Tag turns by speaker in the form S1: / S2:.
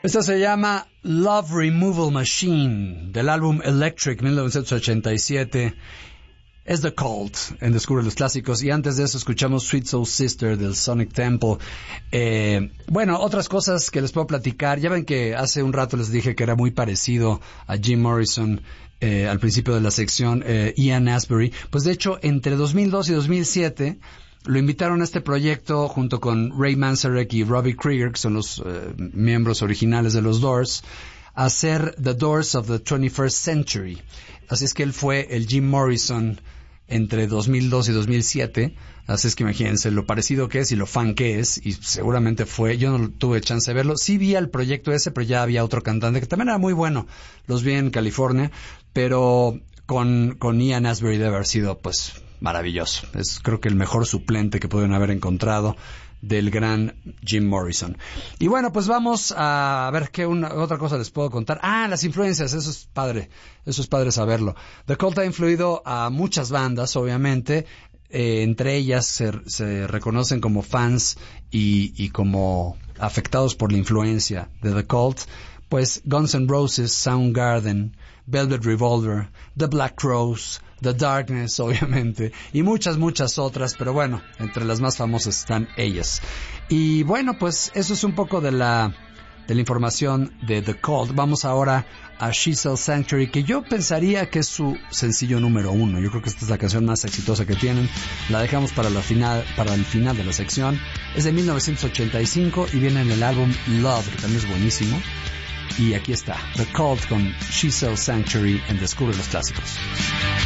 S1: Esta se llama Love Removal Machine, del álbum Electric, 1987. Es The Cult en Descubre los Clásicos. Y antes de eso escuchamos Sweet Soul Sister del Sonic Temple. Bueno, otras cosas que les puedo platicar. Ya ven que hace un rato les dije que era muy parecido a Jim Morrison al principio de la sección, Ian Astbury. Pues de hecho, entre 2002 y 2007... lo invitaron a este proyecto junto con Ray Manzarek y Robbie Krieger, que son los miembros originales de los Doors, a hacer The Doors of the 21st Century. Así es que él fue el Jim Morrison entre 2002 y 2007. Así es que imagínense lo parecido que es y lo fan que es. Y seguramente fue, yo no tuve chance de verlo. Sí vi el proyecto ese, pero ya había otro cantante que también era muy bueno. Los vi en California, pero con Ian Astbury debe haber sido, pues, maravilloso. Es creo que el mejor suplente que pueden haber encontrado del gran Jim Morrison. Y bueno, pues vamos a ver qué otra cosa les puedo contar. Las influencias, eso es padre saberlo. The Cult ha influido a muchas bandas, obviamente. Entre ellas se reconocen como fans y como afectados por la influencia de The Cult. Pues Guns N' Roses, Soundgarden, Velvet Revolver, The Black Crowes, The Darkness, obviamente, y muchas otras, pero bueno, entre las más famosas están ellas. Y bueno, pues eso es un poco de la información de The Cult. Vamos ahora a She Sells Sanctuary, que yo pensaría que es su sencillo número 1. Yo creo que esta es la canción más exitosa que tienen. La dejamos para el final de la sección. Es de 1985 y viene en el álbum Love, que también es buenísimo. Y aquí está, The Cult con She Sells Sanctuary en Descubre los Clásicos.